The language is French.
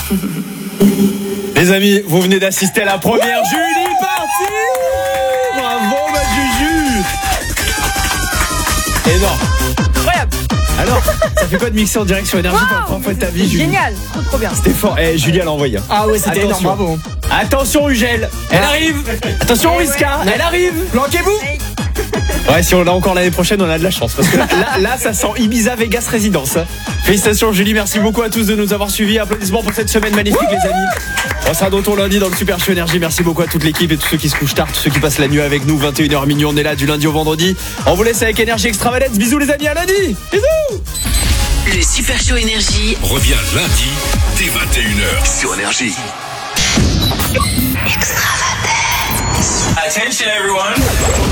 Les amis, vous venez d'assister à la première Julie partie. Bravo ma Juju. Énorme. Incroyable. Alors, ça fait quoi de mixer en direct sur Énergie pour la première fois de ta vie, Julie? Génial, trop bien. C'était fort. Julie, elle a envoyé. Ah ouais, c'était énorme, bravo. Attention Ugel, elle arrive. Attention Wiska, elle arrive. Planquez-vous. Ouais, si on l'a encore l'année prochaine, on a de la chance. Parce que là ça sent Ibiza Vegas résidence. Félicitations Julie, merci beaucoup à tous de nous avoir suivis. Applaudissements pour cette semaine magnifique les amis. On sera de retour lundi dans le Super Show Énergie. Merci beaucoup à toute l'équipe et tous ceux qui se couchent tard, tous ceux qui passent la nuit avec nous. 21h minuit, on est là du lundi au vendredi. On vous laisse avec Énergie Extravagance. Bisous les amis, à lundi. Bisous. Le Super Show Énergie revient lundi dès 21h sur Énergie. Extravagance. Attention everyone.